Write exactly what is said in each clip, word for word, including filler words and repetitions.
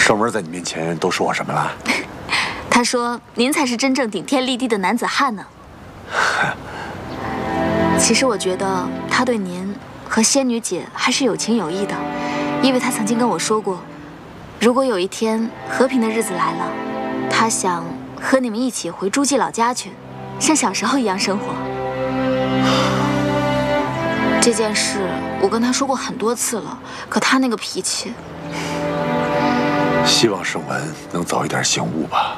盛文在你面前都说我什么了？ 他说您才是真正顶天立地的男子汉呢。其实我觉得他对您和仙女姐还是有情有义的，因为他曾经跟我说过，如果有一天和平的日子来了，他想和你们一起回诸暨老家去，像小时候一样生活。这件事我跟他说过很多次了，可他那个脾气…… 希望盛文能早一点醒悟吧。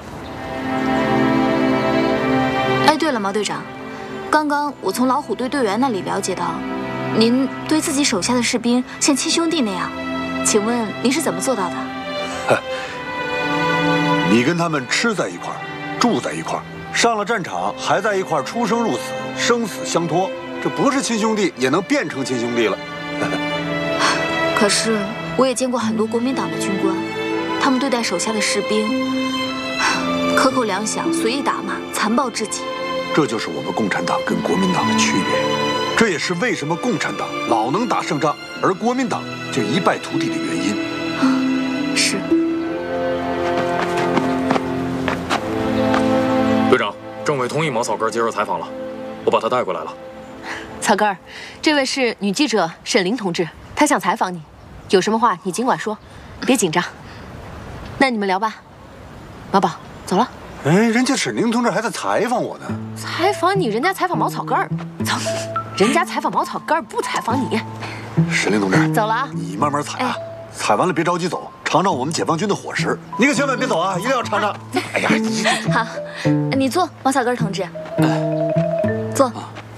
哎，对了，毛队长，刚刚我从老虎队队员那里了解到，您对自己手下的士兵像亲兄弟那样，请问您是怎么做到的？ 你跟他们吃在一块儿，住在一块儿，上了战场还在一块儿出生入死，生死相托，这不是亲兄弟也能变成亲兄弟了。 可是我也见过很多国民党的军官，他们对待手下的士兵，克扣粮饷，随意打骂，残暴至极。 这就是我们共产党跟国民党的区别，这也是为什么共产党老能打胜仗，而国民党就一败涂地的原因。 是。 队长，政委同意毛草根接受采访了，我把他带过来了。 草根儿，这位是女记者沈玲同志，她想采访你，有什么话你尽管说，别紧张。那你们聊吧。毛宝，走了。 哎，人家沈玲同志还在采访我呢。 采访你，人家采访毛草根儿。走，人家采访毛草根儿，不采访你。 沈玲同志， 走了啊。 你慢慢采啊，采完了别着急走，尝尝我们解放军的伙食。你可千万别走啊，一定要尝尝。哎呀， 好，你坐，毛草根同志，坐。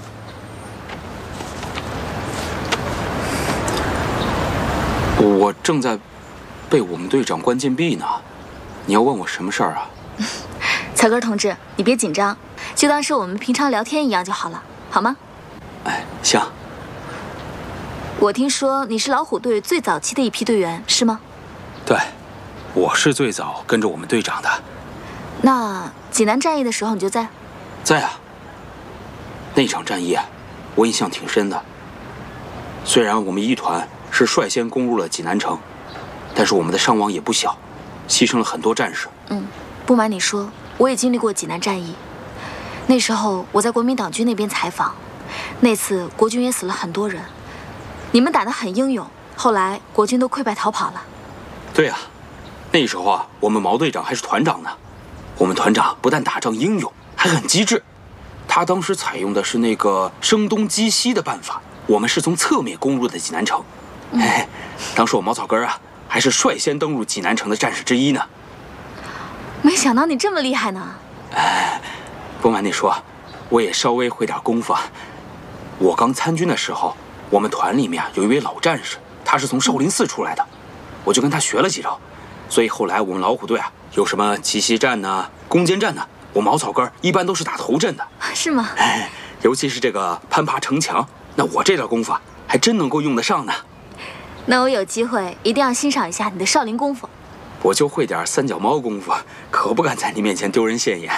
我正在被我们队长关禁闭呢，你要问我什么事儿啊？ 草根同志，你别紧张，就当是我们平常聊天一样就好了，好吗？ 哎，行。 我听说你是老虎队最早期的一批队员，是吗？ 对，我是最早跟着我们队长的。 那济南战役的时候你就在？ 在啊。那场战役啊，我印象挺深的。虽然我们一团是率先攻入了济南城，但是我们的伤亡也不小，牺牲了很多战士。 嗯，不瞒你说，我也经历过济南战役。那时候我在国民党军那边采访，那次国军也死了很多人。你们打得很英勇，后来国军都溃败逃跑了。 对啊，那时候啊，我们毛队长还是团长呢。我们团长不但打仗英勇，还很机智。他当时采用的是那个声东击西的办法，我们是从侧面攻入的济南城。嗯、嘿嘿，当时我毛草根啊，还是率先登陆济南城的战士之一呢。 没想到你这么厉害呢。 哎，不瞒你说，我也稍微会点功夫啊。我刚参军的时候，我们团里面有一位老战士，他是从少林寺出来的，我就跟他学了几招。所以后来我们老虎队啊，有什么奇袭战呐、啊、攻坚战呐、啊，我毛草根一般都是打头阵的。 是吗？ 哎，尤其是这个攀爬城墙，那我这点功夫啊，还真能够用得上呢。 那我有机会一定要欣赏一下你的少林功夫。 我就会点三脚猫功夫，可不敢在你面前丢人现眼。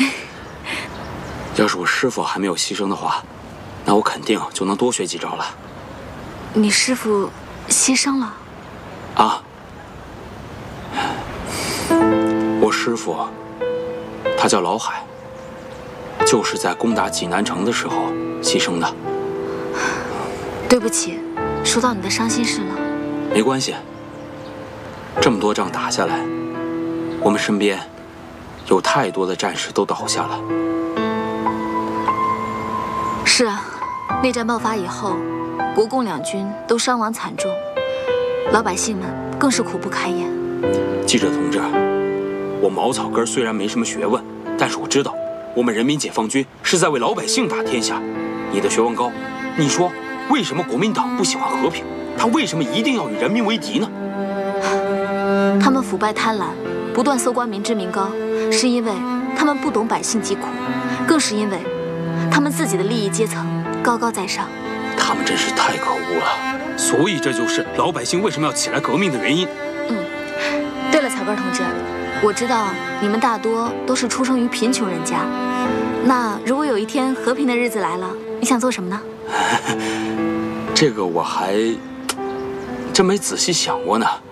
要是我师傅还没有牺牲的话，那我肯定就能多学几招了。 你师傅牺牲了？ 啊，我师傅，他叫老海，就是在攻打济南城的时候牺牲的。 对不起，说到你的伤心事了。 没关系，这么多仗打下来，我们身边有太多的战士都倒下了。 是啊，内战爆发以后，国共两军都伤亡惨重，老百姓们更是苦不堪言。 记者同志，我毛草根虽然没什么学问，但是我知道，我们人民解放军是在为老百姓打天下。你的学问高，你说为什么国民党不喜欢和平？他为什么一定要与人民为敌呢？ 他们腐败贪婪，不断搜刮民脂民膏，是因为他们不懂百姓疾苦，更是因为他们自己的利益阶层高高在上。 他们真是太可恶了，所以这就是老百姓为什么要起来革命的原因。 嗯，对了，草根同志，我知道你们大多都是出生于贫穷人家，那如果有一天和平的日子来了，你想做什么呢？ 这个我还真没仔细想过呢。